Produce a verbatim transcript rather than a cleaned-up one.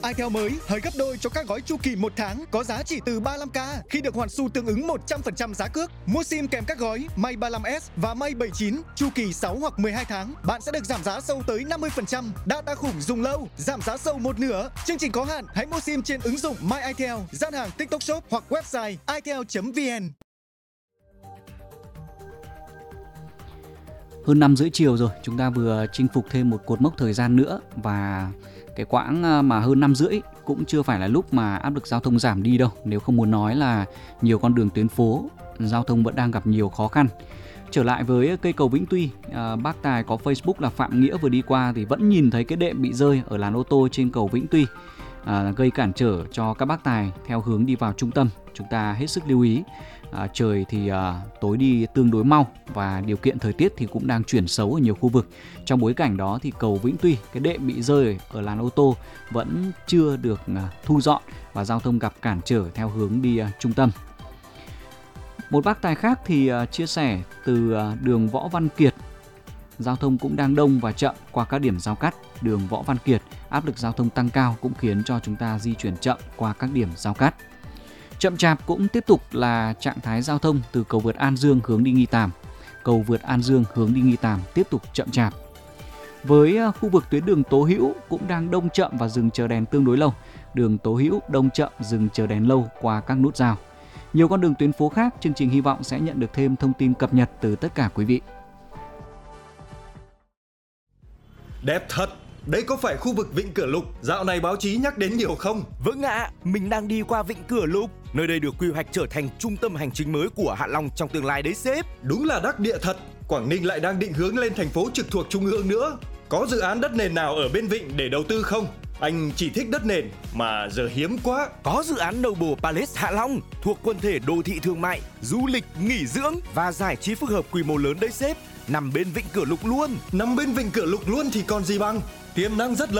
itel mới hơi gấp đôi cho các gói chu kỳ một tháng có giá chỉ từ ba mươi lăm k khi được hoàn xu tương ứng một trăm phần trăm giá cước. Mua sim kèm các gói May ba mươi lăm S và May bảy mươi chín chu kỳ sáu hoặc mười hai tháng, bạn sẽ được giảm giá sâu tới năm mươi phần trăm. Data khủng dùng lâu, giảm giá sâu một nửa. Chương trình có hạn, hãy mua sim trên ứng dụng My itel, gian hàng TikTok Shop hoặc website itel chấm vn. Hơn năm rưỡi chiều rồi, chúng ta vừa chinh phục thêm một cột mốc thời gian nữa, và cái quãng mà hơn năm rưỡi cũng chưa phải là lúc mà áp lực giao thông giảm đi đâu. Nếu không muốn nói là nhiều con đường tuyến phố, giao thông vẫn đang gặp nhiều khó khăn. Trở lại với cây cầu Vĩnh Tuy, à, bác Tài có Facebook là Phạm Nghĩa vừa đi qua thì vẫn nhìn thấy cái đệm bị rơi ở làn ô tô trên cầu Vĩnh Tuy, à, gây cản trở cho các bác Tài theo hướng đi vào trung tâm. Chúng ta hết sức lưu ý. À, trời thì à, tối đi tương đối mau và điều kiện thời tiết thì cũng đang chuyển xấu ở nhiều khu vực. Trong bối cảnh đó thì cầu Vĩnh Tuy, cái đệm bị rơi ở làn ô tô vẫn chưa được à, thu dọn và giao thông gặp cản trở theo hướng đi à, trung tâm. Một bác Tài khác thì à, chia sẻ từ à, đường Võ Văn Kiệt, giao thông cũng đang đông và chậm qua các điểm giao cắt. Đường Võ Văn Kiệt, áp lực giao thông tăng cao cũng khiến cho chúng ta di chuyển chậm qua các điểm giao cắt. Chậm chạp cũng tiếp tục là trạng thái giao thông từ cầu vượt An Dương hướng đi Nghi Tàm. Cầu vượt An Dương hướng đi Nghi Tàm tiếp tục chậm chạp. Với khu vực tuyến đường Tố Hữu cũng đang đông chậm và dừng chờ đèn tương đối lâu. Đường Tố Hữu đông chậm, dừng chờ đèn lâu qua các nút giao. Nhiều con đường tuyến phố khác, chương trình hy vọng sẽ nhận được thêm thông tin cập nhật từ tất cả quý vị. Đẹp thật! Đây có phải khu vực Vịnh Cửa Lục dạo này báo chí nhắc đến nhiều không? Vâng ạ, à, mình đang đi qua Vịnh Cửa Lục. Nơi đây được quy hoạch trở thành trung tâm hành chính mới của Hạ Long trong tương lai đấy sếp. Đúng là đắc địa thật. Quảng Ninh lại đang định hướng lên thành phố trực thuộc trung ương nữa. Có dự án đất nền nào ở bên Vịnh để đầu tư không? Anh chỉ thích đất nền mà giờ hiếm quá. Có dự án Noble Palace Hạ Long thuộc quần thể đô thị thương mại, du lịch, nghỉ dưỡng và giải trí phức hợp quy mô lớn đấy sếp. Nằm bên Vịnh Cửa Lục luôn. Nằm bên Vịnh Cửa Lục luôn thì còn gì bằng. Tiềm năng rất lớn.